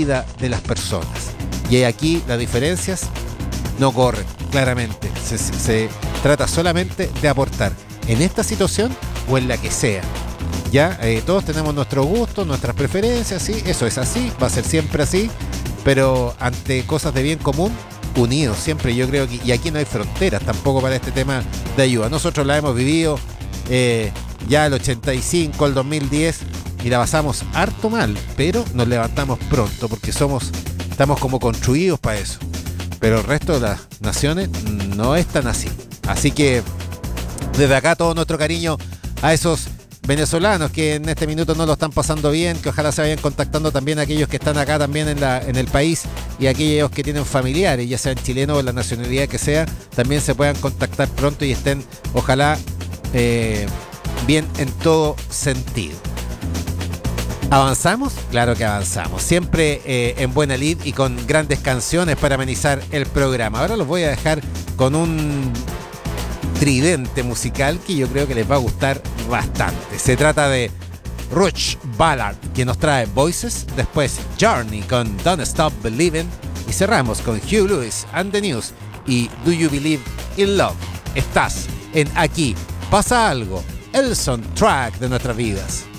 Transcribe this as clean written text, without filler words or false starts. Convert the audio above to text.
vida de las personas. Y aquí las diferencias no corren, claramente. Se trata solamente de aportar en esta situación o en la que sea. Ya, todos tenemos nuestros gustos, nuestras preferencias, ¿sí? Eso es así, va a ser siempre así, pero ante cosas de bien común, unidos siempre. Yo creo que, y aquí no hay fronteras tampoco para este tema de ayuda. Nosotros la hemos vivido ya el 85, el 2010, y la pasamos harto mal, pero nos levantamos pronto porque estamos como construidos para eso. Pero el resto de las naciones no están así. Así que desde acá todo nuestro cariño a esos venezolanos que en este minuto no lo están pasando bien, que ojalá se vayan contactando también a aquellos que están acá también en el país, y aquellos que tienen familiares, ya sean chilenos o la nacionalidad que sea, también se puedan contactar pronto y estén, ojalá, bien en todo sentido. ¿Avanzamos? Claro que avanzamos. Siempre en buena lid y con grandes canciones para amenizar el programa. Ahora los voy a dejar con un tridente musical que yo creo que les va a gustar bastante. Se trata de Rush Ballard, que nos trae Voices, después Journey con Don't Stop Believing, y cerramos con Hugh Lewis and the News y Do You Believe in Love. Estás en Aquí Pasa Algo, el soundtrack de nuestras vidas.